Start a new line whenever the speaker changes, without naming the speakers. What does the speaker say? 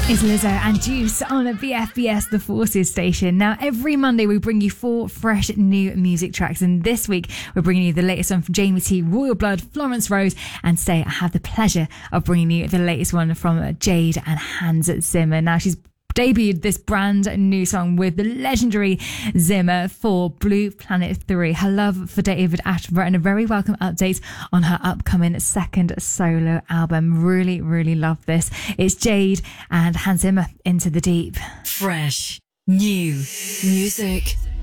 It's Lizzo and Juice on a BFBS The Forces station. Now, every Monday we bring you 4 fresh new music tracks, and this week we're bringing you the latest one from Jamie T, Royal Blood, Florence Rose, and today I have the pleasure of bringing you the latest one from Jade and Hans Zimmer. Now, she's debuted this brand new song with the legendary Zimmer for Blue Planet 3. Her love for David Attenborough and a very welcome update on her upcoming second solo album. Really, really love this. It's Jade and Hans Zimmer, Into the Deep.
Fresh, new music.